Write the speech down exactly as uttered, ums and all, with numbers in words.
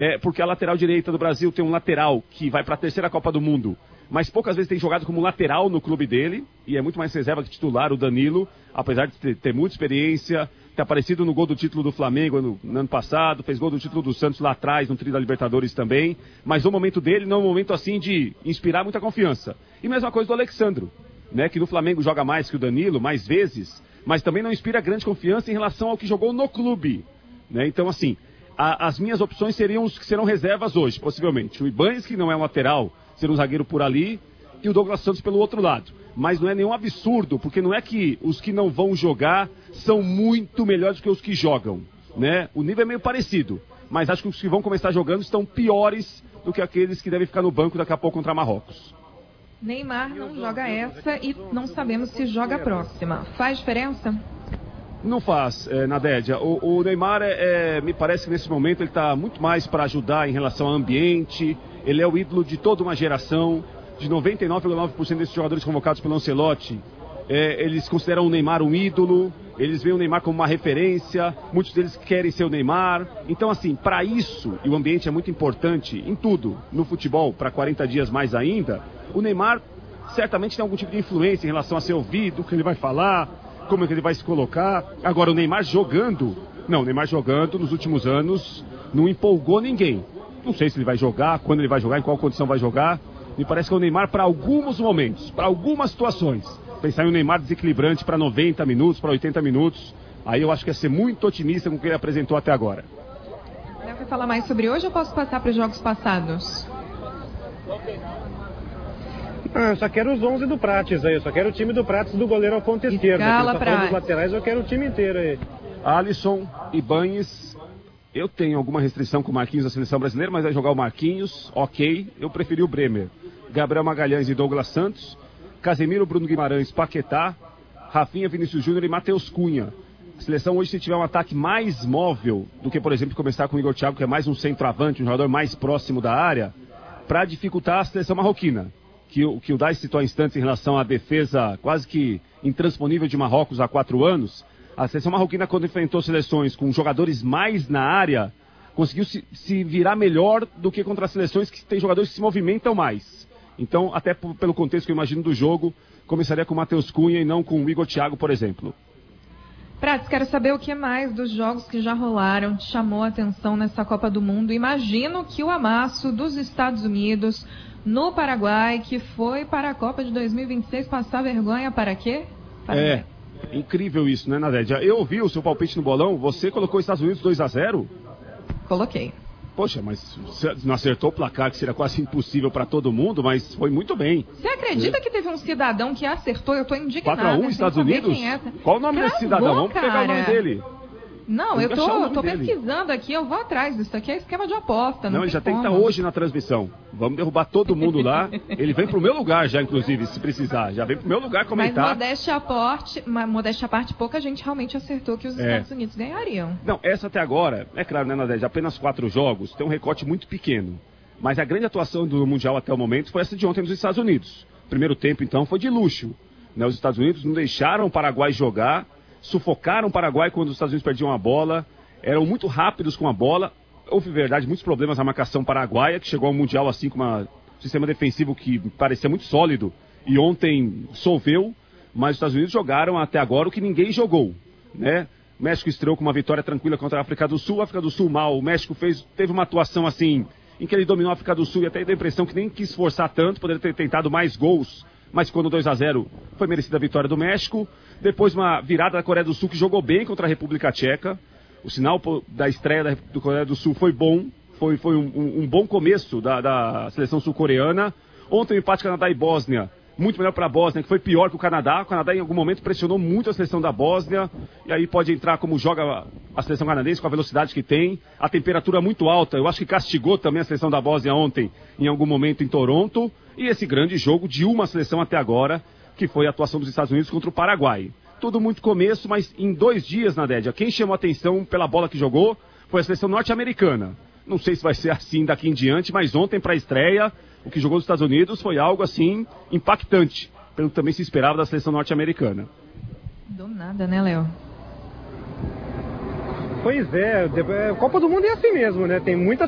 É, porque a lateral direita do Brasil tem um lateral que vai para a terceira Copa do Mundo, mas poucas vezes tem jogado como lateral no clube dele, e é muito mais reserva que titular o Danilo, apesar de ter, ter muita experiência, ter aparecido no gol do título do Flamengo no, no ano passado, fez gol do título do Santos lá atrás, no Tri da Libertadores também, mas o momento dele não é um momento assim de inspirar muita confiança. E mesma coisa do Alexandro, né, que no Flamengo joga mais que o Danilo, mais vezes, mas também não inspira grande confiança em relação ao que jogou no clube, né? Então assim, a, as minhas opções seriam os que serão reservas hoje, possivelmente. O Ibanez, que não é um lateral, ser um zagueiro por ali, e o Douglas Santos pelo outro lado. Mas não é nenhum absurdo, porque não é que os que não vão jogar são muito melhores do que os que jogam, né? O nível é meio parecido, mas acho que os que vão começar jogando estão piores do que aqueles que devem ficar no banco daqui a pouco contra Marrocos. Neymar não joga essa e não sabemos se joga a próxima. Faz diferença? Não faz, é, Nadédia. O, o Neymar, é, é, me parece que nesse momento ele está muito mais para ajudar em relação ao ambiente. Ele é o ídolo de toda uma geração. De noventa e nove vírgula nove por cento desses jogadores convocados pelo Ancelotti, é, eles consideram o Neymar um ídolo, eles veem o Neymar como uma referência, muitos deles querem ser o Neymar. Então, assim, para isso, e o ambiente é muito importante em tudo, no futebol, para quarenta dias mais ainda, o Neymar certamente tem algum tipo de influência em relação a ser ouvido, o que ele vai falar, como é que ele vai se colocar. Agora, o Neymar jogando, não, o Neymar jogando nos últimos anos não empolgou ninguém. Não sei se ele vai jogar, quando ele vai jogar, em qual condição vai jogar. Me parece que é o Neymar para alguns momentos, para algumas situações. Pensar em um Neymar desequilibrante para noventa minutos, para oitenta minutos, aí eu acho que é ser muito otimista com o que ele apresentou até agora. Eu quero falar mais sobre hoje ou posso passar para os jogos passados? Ah, eu só quero os onze do Prates aí, eu só quero o time do Prates do goleiro ao ponto esquerdo. Escala Só Prates. falando dos laterais, eu quero o time inteiro aí. Alisson, Ibanez. Eu tenho alguma restrição com o Marquinhos da seleção brasileira, mas vai jogar o Marquinhos, ok. Eu preferi o Bremer. Gabriel Magalhães e Douglas Santos. Casemiro, Bruno Guimarães, Paquetá. Rafinha, Vinícius Júnior e Matheus Cunha. A seleção hoje, se tiver um ataque mais móvel do que, por exemplo, começar com o Igor Thiago, que é mais um centroavante, um jogador mais próximo da área, para dificultar a seleção marroquina. Que, que o Dai citou há instantes em relação à defesa quase que intransponível de Marrocos há quatro anos. A seleção marroquina, quando enfrentou seleções com jogadores mais na área, conseguiu se, se virar melhor do que contra as seleções que têm jogadores que se movimentam mais. Então, até p- pelo contexto que eu imagino do jogo, começaria com o Matheus Cunha e não com o Igor Thiago, por exemplo. Prates, quero saber o que mais dos jogos que já rolaram te chamou a atenção nessa Copa do Mundo. Imagino que o amasso dos Estados Unidos no Paraguai, que foi para a Copa de dois mil e vinte e seis, passar vergonha para quê? Para É. quê? Incrível isso, né, Nadédia? Eu ouvi o seu palpite no bolão, você colocou os Estados Unidos dois a zero? Coloquei. Poxa, mas você não acertou o placar, que seria quase impossível para todo mundo, mas foi muito bem. Você acredita É. que teve um cidadão que acertou? Eu tô indignada. quatro a um sem Estados saber Unidos? quem é. Qual o nome Cravou, desse cidadão? Vamos pegar o nome cara. dele. Não, Vamos eu achar o tô, nome tô dele. pesquisando aqui, eu vou atrás disso aqui, é esquema de aposta, não, Não, ele tem já tem que como. estar hoje na transmissão. Vamos derrubar todo mundo lá. Ele vem pro meu lugar já, inclusive, se precisar. Já vem pro meu lugar Mas comentar. modéstia à parte, mas modéstia à parte, pouca gente realmente acertou que os É. Estados Unidos ganhariam. Não, essa até agora, é claro, né, Nadege, apenas quatro jogos, tem um recorte muito pequeno. Mas a grande atuação do Mundial até o momento foi essa de ontem nos Estados Unidos. Primeiro tempo, então, foi de luxo. Né, os Estados Unidos não deixaram o Paraguai jogar, sufocaram o Paraguai quando os Estados Unidos perdiam a bola, eram muito rápidos com a bola. Houve, verdade, muitos problemas na marcação paraguaia, que chegou ao Mundial assim com uma- um sistema defensivo que parecia muito sólido. E ontem solveu, mas os Estados Unidos jogaram até agora o que ninguém jogou, né? O México estreou com uma vitória tranquila contra a África do Sul, a África do Sul mal. O México fez, teve uma atuação assim, em que ele dominou a África do Sul e até deu a impressão que nem quis forçar tanto, poderia ter tentado mais gols, mas quando dois a zero foi merecida a vitória do México. Depois uma virada da Coreia do Sul que jogou bem contra a República Tcheca. O sinal da estreia da do Coreia do Sul foi bom, foi, foi um, um, um bom começo da, da seleção sul-coreana. Ontem o empate Canadá e Bósnia, muito melhor para a Bósnia, que foi pior que o Canadá. O Canadá em algum momento pressionou muito a seleção da Bósnia, e aí pode entrar como joga a seleção canadense, com a velocidade que tem, a temperatura muito alta. Eu acho que castigou também a seleção da Bósnia ontem, em algum momento em Toronto, e esse grande jogo de uma seleção até agora, que foi a atuação dos Estados Unidos contra o Paraguai. Tudo muito começo, mas em dois dias, Nadédia, quem chamou a atenção pela bola que jogou foi a seleção norte-americana. Não sei se vai ser assim daqui em diante, mas ontem para a estreia, o que jogou nos Estados Unidos foi algo assim impactante, pelo que também se esperava da seleção norte-americana. Do nada, né, Léo? Pois é, a Copa do Mundo é assim mesmo, né? Tem muita